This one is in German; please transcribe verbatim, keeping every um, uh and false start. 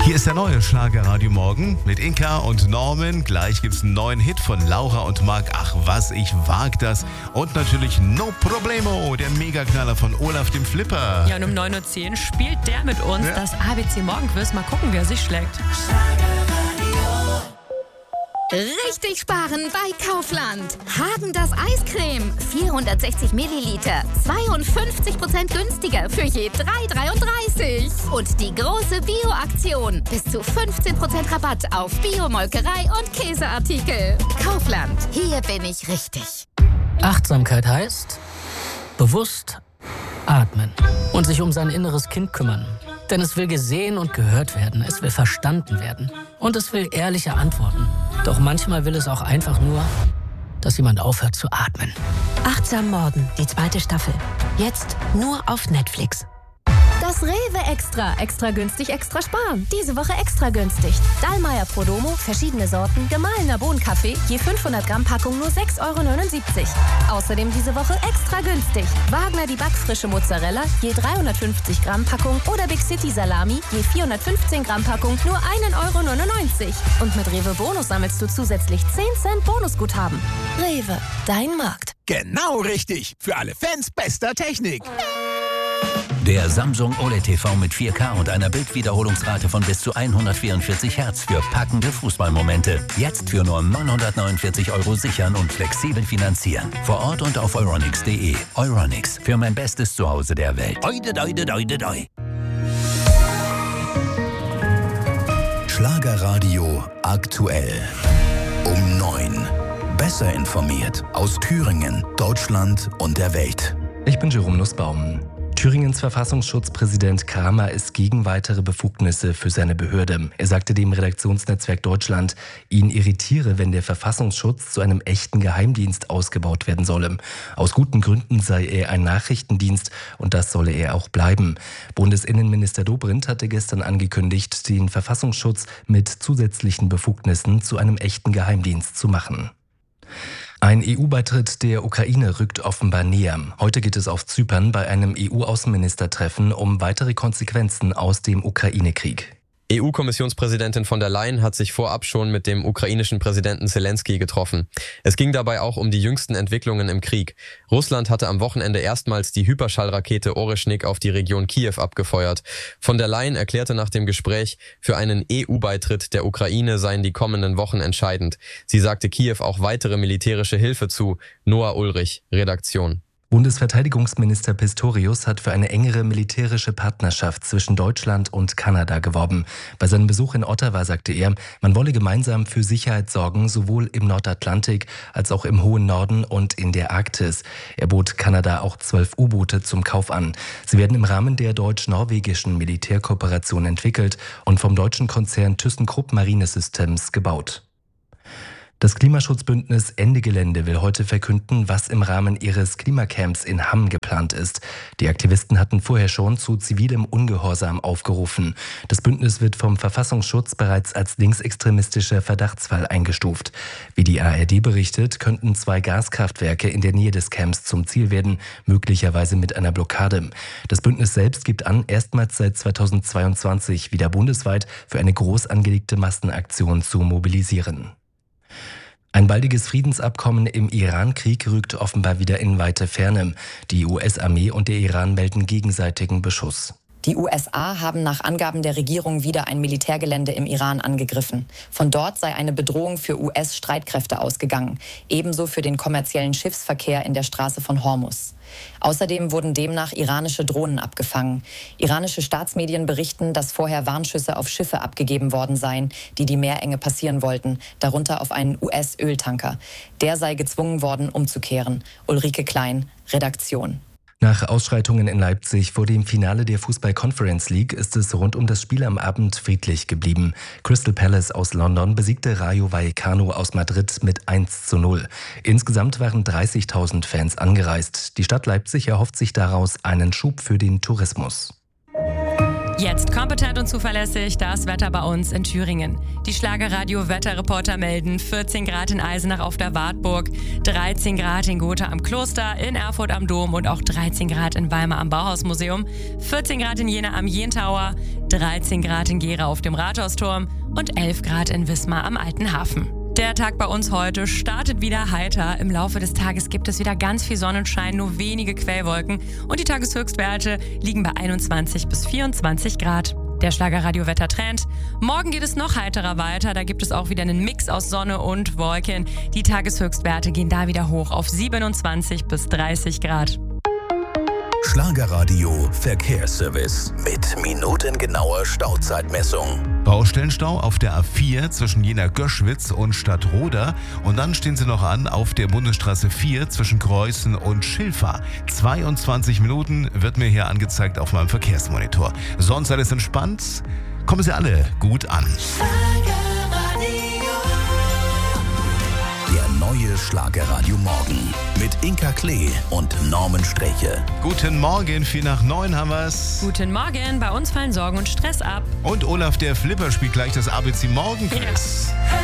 Hier ist der neue Schlagerradio Morgen mit Inka und Norman. Gleich gibt's einen neuen Hit von Laura und Marc. Ach was, ich wag das. Und natürlich No Problemo, der Megaknaller von Olaf dem Flipper. Ja, und um neun Uhr zehn spielt der mit uns Ja. das A B C Morgenquiz. Mal gucken, wer sich schlägt. Richtig sparen bei Kaufland. Hagen-Dazs Eiscreme. vierhundertsechzig Milliliter. zweiundfünfzig Prozent günstiger für je drei Euro dreiunddreißig. Und die große Bio-Aktion. Bis zu fünfzehn Prozent Rabatt auf Bio-Molkerei und Käseartikel. Kaufland. Hier bin ich richtig. Achtsamkeit heißt bewusst atmen und sich um sein inneres Kind kümmern. Denn es will gesehen und gehört werden, es will verstanden werden und es will ehrliche Antworten. Doch manchmal will es auch einfach nur, dass jemand aufhört zu atmen. Achtsam Morden, die zweite Staffel. Jetzt nur auf Netflix. Das Rewe Extra. Extra günstig, extra sparen. Diese Woche extra günstig. Dallmayr Prodomo, verschiedene Sorten, gemahlener Bohnenkaffee, je fünfhundert Gramm Packung nur sechs Euro neunundsiebzig. Außerdem diese Woche extra günstig. Wagner die backfrische Mozzarella, je dreihundertfünfzig Gramm Packung oder Big City Salami, je vierhundertfünfzehn Gramm Packung nur ein Euro neunundneunzig. Und mit Rewe Bonus sammelst du zusätzlich zehn Cent Bonusguthaben. Rewe, dein Markt. Genau richtig. Für alle Fans bester Technik. Der Samsung O L E D T V mit vier K und einer Bildwiederholungsrate von bis zu hundertvierundvierzig Hertz für packende Fußballmomente. Jetzt für nur neunhundertneunundvierzig Euro sichern und flexibel finanzieren. Vor Ort und auf euronics punkt de. Euronics, für mein bestes Zuhause der Welt. Oide, oide, oide, oide. Schlagerradio aktuell. Um neun. Besser informiert aus Thüringen, Deutschland und der Welt. Ich bin Jerome Nussbaum. Thüringens Verfassungsschutzpräsident Kramer ist gegen weitere Befugnisse für seine Behörde. Er sagte dem Redaktionsnetzwerk Deutschland, ihn irritiere, wenn der Verfassungsschutz zu einem echten Geheimdienst ausgebaut werden solle. Aus guten Gründen sei er ein Nachrichtendienst und das solle er auch bleiben. Bundesinnenminister Dobrindt hatte gestern angekündigt, den Verfassungsschutz mit zusätzlichen Befugnissen zu einem echten Geheimdienst zu machen. Ein E U-Beitritt der Ukraine rückt offenbar näher. Heute geht es auf Zypern bei einem E U-Außenministertreffen um weitere Konsequenzen aus dem Ukraine-Krieg. E U-Kommissionspräsidentin von der Leyen hat sich vorab schon mit dem ukrainischen Präsidenten Zelensky getroffen. Es ging dabei auch um die jüngsten Entwicklungen im Krieg. Russland hatte am Wochenende erstmals die Hyperschallrakete Oreschnik auf die Region Kiew abgefeuert. Von der Leyen erklärte nach dem Gespräch, für einen E U-Beitritt der Ukraine seien die kommenden Wochen entscheidend. Sie sagte Kiew auch weitere militärische Hilfe zu. Noah Ulrich, Redaktion. Bundesverteidigungsminister Pistorius hat für eine engere militärische Partnerschaft zwischen Deutschland und Kanada geworben. Bei seinem Besuch in Ottawa sagte er, man wolle gemeinsam für Sicherheit sorgen, sowohl im Nordatlantik als auch im hohen Norden und in der Arktis. Er bot Kanada auch zwölf U-Boote zum Kauf an. Sie werden im Rahmen der deutsch-norwegischen Militärkooperation entwickelt und vom deutschen Konzern ThyssenKrupp Marine Systems gebaut. Das Klimaschutzbündnis Ende Gelände will heute verkünden, was im Rahmen ihres Klimacamps in Hamm geplant ist. Die Aktivisten hatten vorher schon zu zivilem Ungehorsam aufgerufen. Das Bündnis wird vom Verfassungsschutz bereits als linksextremistischer Verdachtsfall eingestuft. Wie die A R D berichtet, könnten zwei Gaskraftwerke in der Nähe des Camps zum Ziel werden, möglicherweise mit einer Blockade. Das Bündnis selbst gibt an, erstmals seit zweitausendzweiundzwanzig wieder bundesweit für eine groß angelegte Massenaktion zu mobilisieren. Ein baldiges Friedensabkommen im Iran-Krieg rückt offenbar wieder in weite Ferne. Die U S-Armee und der Iran melden gegenseitigen Beschuss. Die U S A haben nach Angaben der Regierung wieder ein Militärgelände im Iran angegriffen. Von dort sei eine Bedrohung für U S-Streitkräfte ausgegangen, ebenso für den kommerziellen Schiffsverkehr in der Straße von Hormuz. Außerdem wurden demnach iranische Drohnen abgefangen. Iranische Staatsmedien berichten, dass vorher Warnschüsse auf Schiffe abgegeben worden seien, die die Meerenge passieren wollten, darunter auf einen U S-Öltanker. Der sei gezwungen worden, umzukehren. Ulrike Klein, Redaktion. Nach Ausschreitungen in Leipzig vor dem Finale der Fußball-Conference League ist es rund um das Spiel am Abend friedlich geblieben. Crystal Palace aus London besiegte Rayo Vallecano aus Madrid mit eins zu null. Insgesamt waren dreißigtausend Fans angereist. Die Stadt Leipzig erhofft sich daraus einen Schub für den Tourismus. Jetzt kompetent und zuverlässig das Wetter bei uns in Thüringen. Die Schlagerradio-Wetterreporter melden vierzehn Grad in Eisenach auf der Wartburg, dreizehn Grad in Gotha am Kloster, in Erfurt am Dom und auch dreizehn Grad in Weimar am Bauhausmuseum, vierzehn Grad in Jena am Jentauer, dreizehn Grad in Gera auf dem Rathausturm und elf Grad in Wismar am Alten Hafen. Der Tag bei uns heute startet wieder heiter. Im Laufe des Tages gibt es wieder ganz viel Sonnenschein, nur wenige Quellwolken und die Tageshöchstwerte liegen bei einundzwanzig bis vierundzwanzig Grad. Der Schlagerradio-Wetter-Trend. Morgen geht es noch heiterer weiter. Da gibt es auch wieder einen Mix aus Sonne und Wolken. Die Tageshöchstwerte gehen da wieder hoch auf siebenundzwanzig bis dreißig Grad. Schlagerradio Verkehrsservice mit minutengenauer Stauzeitmessung. Baustellenstau auf der A vier zwischen Jena-Göschwitz und Stadtroda. Und dann stehen sie noch an auf der Bundesstraße vier zwischen Kreuzen und Schilfach. zweiundzwanzig Minuten wird mir hier angezeigt auf meinem Verkehrsmonitor. Sonst alles entspannt. Kommen sie alle gut an. Der neue Schlagerradio Morgen mit Inka Klee und Norman Streche. Guten Morgen, vier nach neun haben wir's. Guten Morgen, bei uns fallen Sorgen und Stress ab. Und Olaf der Flipper spielt gleich das A B C Morgenquiz. Ja.